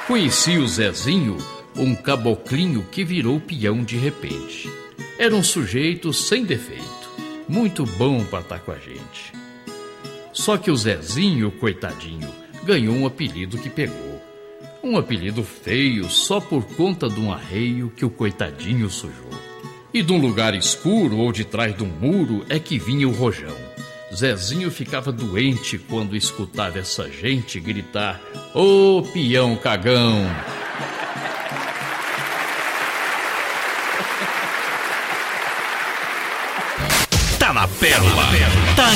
Conheci o Zezinho, um caboclinho que virou peão de repente. Era um sujeito sem defeito, muito bom para estar com a gente. Só que o Zezinho, coitadinho, ganhou um apelido que pegou. Um apelido feio só por conta de um arreio que o coitadinho sujou. E de um lugar escuro ou de trás de um muro é que vinha o rojão. Zezinho ficava doente quando escutava essa gente gritar: "Ô, peão cagão!" Tá na pérola, tá